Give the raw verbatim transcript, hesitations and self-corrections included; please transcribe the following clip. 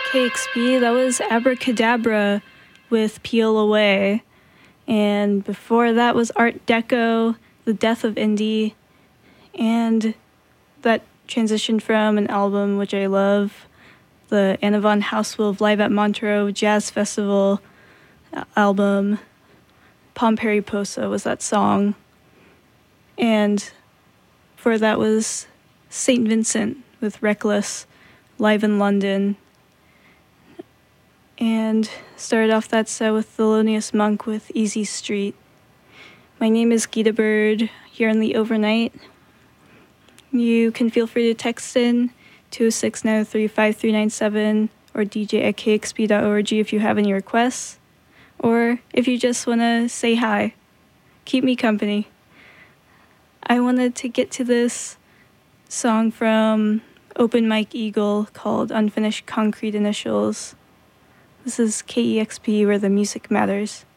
K X P, that was Abracadabra with Peel Away. And before that was Art Deco, The Death of Indie. And that transitioned from an album which I love, the Anna von Hauswolf Live at Montreux Jazz Festival album. Pomperiposa was that song. And before that was Saint Vincent with Reckless, live in London. And started off that set with Thelonious Monk with Easy Street. My name is Gita Bird, here on the Overnight. You can feel free to text in two oh six, nine oh three, five three nine seven or d j at k x p dot org if you have any requests, or if you just want to say hi. Keep me company. I wanted to get to this song from Open Mike Eagle called Unfinished Concrete Initials. This is K E X P, where the music matters.